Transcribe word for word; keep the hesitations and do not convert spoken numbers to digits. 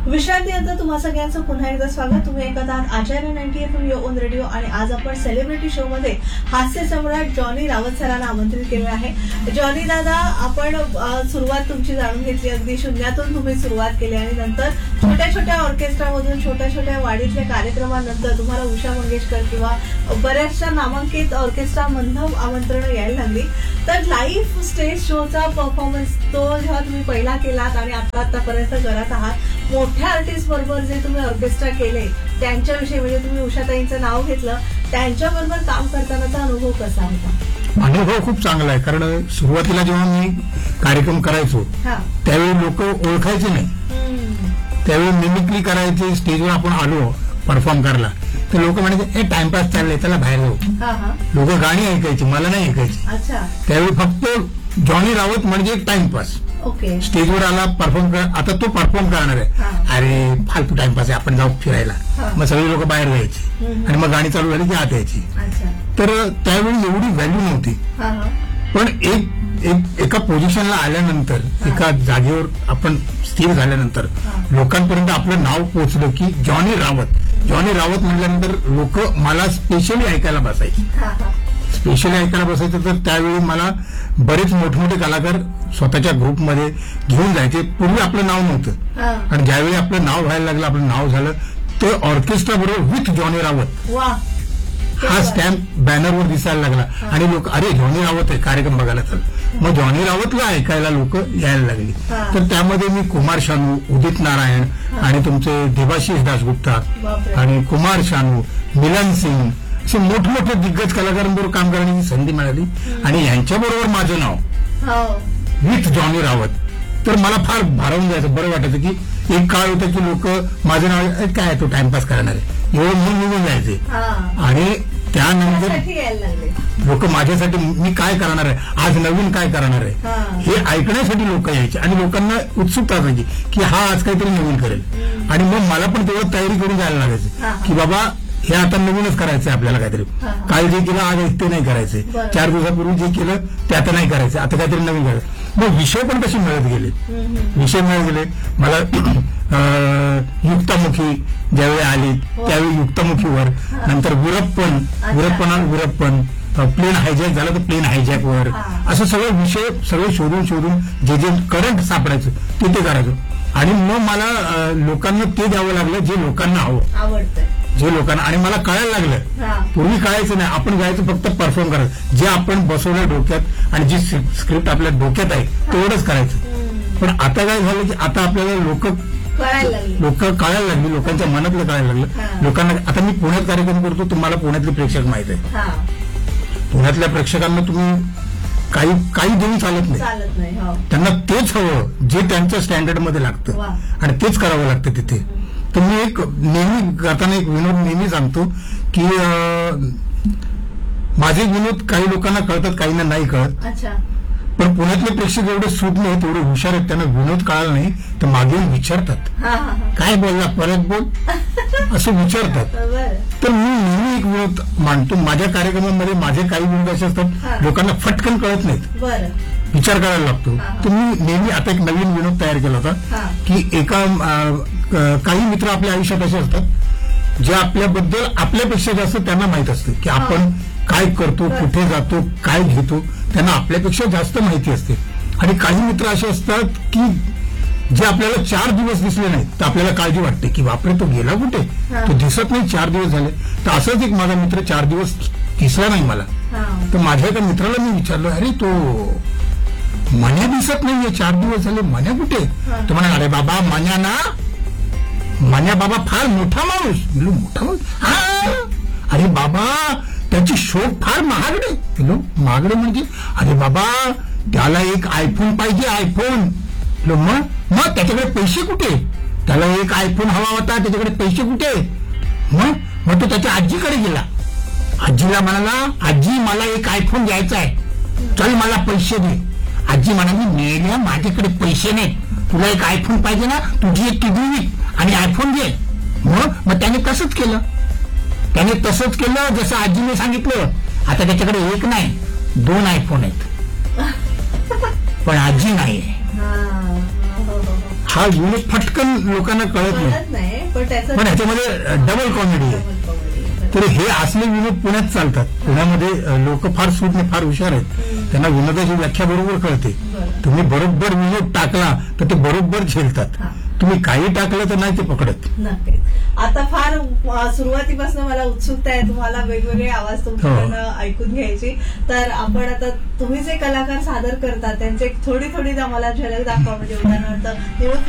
विश्रांतीनंतर तुम्हा सगळ्यांचं पुन्हा एकदा स्वागत. तुम्ही ऐकत आहात आचार्य ninety F M on radio आणि आज आपण सेलिब्रिटी शो मध्ये हास्य सम्राट जॉनी रावत सरांना आमंत्रित केले आहे. जॉनी दादा, आपण सुरुवात तुमची जाणून घेतली. अगदी शून्यातून तुम्ही सुरुवात केली आणि नंतर छोट्या छोट्या ऑर्केस्ट्रामधून छोट्या छोट्या वाडीतल्या कार्यक्रमानंतर तुम्हाला उषा मंगेशकर किंवा बऱ्याचशा नामांकित ऑर्केस्ट्रामधून आमंत्रण यायला लागली. तर लाईव्ह स्टेज शोचा परफॉर्मन्स तो जेव्हा तुम्ही पहिला केलात आणि आता आतापर्यंत करत आहात, मोठ्या आर्टिस्ट बरोबर जे तुम्ही ऑर्केस्ट्रा केले त्यांच्याविषयी, म्हणजे तुम्ही उषाताईंचं नाव घेतलं, त्यांच्याबरोबर काम करतानाचा अनुभव कसा होता? अनुभव खूप चांगला आहे. कारण सुरुवातीला जेव्हा मी कार्यक्रम करायचो त्यावेळी लोक ओळखायचे नाही. त्यावेळी मिमिक्री करायची. स्टेजवर आपण आलो परफॉर्म करायला तर लोक म्हणायचे, हे टाइमपास चाललंय, त्याला बाहेर जाऊ. लोक गाणी ऐकायची, मला नाही ऐकायची. त्यावेळी फक्त जॉनी रावत म्हणजे एक टाइमपास. स्टेजवर आला, परफॉर्म कर, आता तो परफॉर्म करणार आहे, अरे फालतू टाइमपास आहे, आपण जाऊ फिरायला. मग सगळी लोक बाहेर जायची आणि मग गाणी चालू झाली की आत यायची. तर त्यावेळी एवढी व्हॅल्यू नव्हती. पण एक एक एका पोझिशनला आल्यानंतर, एका जागेवर आपण स्थिर झाल्यानंतर लोकांपर्यंत आपलं नाव पोहोचलं की जॉनी रावत. जॉनी रावत म्हटल्यानंतर लोक मला स्पेशली ऐकायला बसायचे. स्पेशली ऐकायला बसायचं तर त्यावेळी मला बरेच मोठमोठे कलाकार स्वतःच्या ग्रुपमध्ये घेऊन जायचे. पूर्वी आपलं नाव नव्हतं आणि ज्यावेळी आपलं नाव व्हायला लागलं, आपलं नाव झालं, तर ऑर्केस्ट्रा बरोबर विथ जॉनी रावत हा स्टॅम्प बॅनरवर दिसायला लागला आणि लोक, अरे जॉनी रावत आहे, कार्यक्रम बघायला चल. मग जॉनी रावतला ऐकायला लोक यायला लागली. तर त्यामध्ये मी कुमार शानू, उदित नारायण आणि तुमचे देवाशीष दासगुप्ता आणि कुमार शानू, मिलन सिंग असे मोठमोठे दिग्गज कलाकारांबरोबर काम करण्याची संधी मिळाली आणि यांच्याबरोबर माझं नाव विथ जॉनी रावत. तर मला फार भारावून जायचं, बरं वाटायचं की एक काळ होता की लोक माझं नाव काय तो टाइमपास करणार आहे एवढं म्हणून निघून जायचे. आणि त्यानंतर लोक माझ्यासाठी मी काय करणार आहे, आज नवीन काय करणार आहे हे ऐकण्यासाठी लोक यायचे आणि लोकांना उत्सुकता असायची की हा आज काहीतरी नवीन करेल. आणि मग मला पण तेवढं तयारी करून जायला लागायची की बाबा हे आता नवीनच करायचंय आपल्याला, काहीतरी काल जे केलं आज ते नाही करायचंय, चार दिवसापूर्वी जे केलं ते आता नाही करायचं, आता काहीतरी नवीन करायचं. मग विषय पण तसे मिळत गेले, विषय मिळत गेले. मला युक्तामुखी ज्यावेळी आली त्यावेळी युक्तामुखीवर, नंतर विरप्पन, विरप्पना विरप्पन, प्लेन हायजॅक झालं तर प्लेन हायजॅकवर, असं सगळे विषय सगळे शोधून शोधून जे जे करंट सापडायचं ते ते करायचं. आणि मग मला लोकांना ते द्यावं लागलं जे लोकांना आवडतं, जे लोकांना. आणि मला कळायला लागलं, पूर्वी कळायचं नाही, आपण जायचं फक्त परफॉर्म करायचं, जे आपण बसवलं डोक्यात आणि जी स्क्रिप्ट आपल्या डोक्यात आहे तेवढंच करायचं. पण आता काय झालं की आता आपल्याला लोक लोक कळायला लागली, लोकांच्या मनातलं कळायला लागलं. लोकांना आता मी पुण्यात कार्यक्रम करतो, तुम्हाला पुण्यातले प्रेक्षक माहित आहे. पुण्यातल्या प्रेक्षकांना तुम्ही काही काही देऊन चालत नाही, त्यांना तेच हवं जे त्यांच्या स्टँडर्डमध्ये लागतं आणि तेच करावं लागतं तिथे. तर मी एक नेहमी गाताना एक विनोद नेहमी सांगतो की माझे विनोद काही लोकांना कळतात, काहींना नाही कळत. पण पुण्यातले प्रेक्षक एवढे सूद नाही, तेवढे हुशार आहेत, त्यांना विनोद कळाला नाही तर मागे विचारतात, काय बोलला परत बोल असं विचारतात. तर मी नेहमी एक विनोद मांडतो माझ्या कार्यक्रमामध्ये. माझे काही विनोद असे असतात लोकांना फटकन कळत नाहीत, विचार करायला लागतो. तर मी नेहमी आता एक नवीन विनोद तयार केला होता की एका काही मित्र आपल्या आयुष्यात असे असतात जे आपल्याबद्दल आपल्यापेक्षा जास्त त्यांना माहित असतं की आपण काय करतो, कुठे जातो, काय घेतो, त्यांना आपल्यापेक्षा जास्त माहिती असते. आणि काही मित्र असे असतात की जे आपल्याला चार दिवस दिसले नाहीत तर आपल्याला काळजी वाटते की बापरे तो गेला कुठे, तो दिसत नाही, चार दिवस झाले. तर असंच एक माझा मित्र चार दिवस दिसला नाही मला. तर माझ्या एका मित्राला मी विचारलं, अरे तो मन्या दिसत नाहीये, चार दिवस झाले, मन्या कुठे? तो म्हणाला, अरे बाबा मन्या ना, मन्या बाबा फार मोठा माणूस. मोठा माणूस? हा. अरे बाबा त्याची शोध फार महागडे. महागडे म्हणजे? अरे बाबा त्याला एक आयफोन पाहिजे, आयफोन. मग मग त्याच्याकडे पैसे कुठे? त्याला एक आयफोन हवा होता, त्याच्याकडे पैसे कुठे? मग मग तो त्याच्या आजीकडे गेला, आजीला म्हणाला, आजी मला एक आयफोन घ्यायचा आहे, चल मला पैसे दे. आजी म्हणाली, मेल्या माझ्याकडे पैसे नाही, तुला एक आयफोन पाहिजे ना, तुझी एक टीव्ही विक आणि आयफोन घे. मग मग त्याने तसंच केलं, त्याने तसंच केलं जसं आजीने सांगितलं. आता त्याच्याकडे एक नाही दोन आयफोन आहेत, पण आजी नाही. हा विनोद फटकन लोकांना कळत नाही, कळत नाही पण त्याचं पण ह्याच्यामध्ये डबल कॉमेडी आहे. Double comedy. तर हे असले विनोद पुण्यात चालतात. पुण्यामध्ये लोक फार सूज्ञ, फार हुशार आहेत. त्यांना विनोदाची व्याख्या बरोबर कळते. बरं. तुम्ही बरोबर विनोद टाकला तर ते बरोबर झेलतात. हा. तुम्ही काही टाकलं तर नाही ते पकडत. नक्कीच. आता फार अ, सुरुवातीपासून मला उत्सुकता आहे तुम्हाला वेगवेगळे आवाज तुमच्याकडनं ऐकून घ्यायची. तर आपण आता तुम्ही जे कलाकार सादर करतात त्यांचे थोडी थोडी आम्हाला झलक दाखवा. म्हणजे उदाहरणार्थ निवड